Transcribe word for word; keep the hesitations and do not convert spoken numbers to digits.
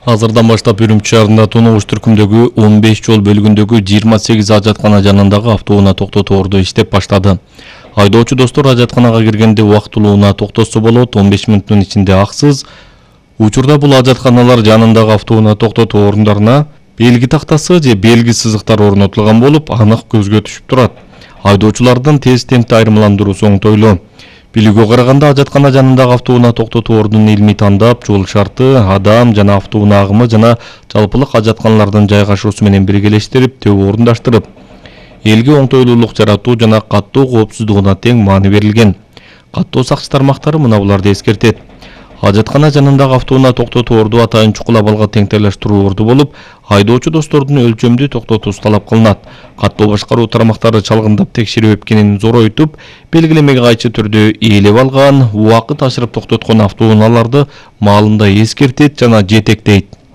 Азырдан баштап Үрүмчү шаарында Тоногуш түркүмдөгү он беш жол бөлүгүндөгү жыйырма сегиз ажаткана жанындагы автоунаа токтотуу орду иштеп баштады. Айдоочу достор ажатканага киргенде убактылууна токтотсо болот, он беш мүнөттүн ичинде аксыз. Учурда бул ажатканалар жанындагы автоунаа токтотуу орундарына белги тактасы же белги сызыктар орнотулган болуп, анык көзгө түшүп турат. Айдоочулардын тез темпте айырмаландыруусу оңтойлуу. Билүүгө караганда ажаткана жанындагы автоунаа токтотуу ордунун илмий тандап, жол шарты, адам жана автоунаа агымы жана жалпылык ажатканалардын жайгашуусу менен биргелештирип, төө орундаштырып, элге оңтойлуулук жаратуу жана каттоо коопсуздугуна тең маани берилген. Каттоо сакчы тармактары мына буларды эскертет. Ажаткана жанындагы автоунаа токтотуу орду атайын чукул абалга теңтелештирүү орду болуп, айдоочу достордун өлчөмдүү токтотуусу талап кылынат. Каттоо башкаруу тармактары чалгындап текшерүү эпкенин зоройтуп, белгилемеге кайчы түрдө ээлеп алган, убакыт ашырып токтоткон автоунааларды маалында эскертет жана жетектейт.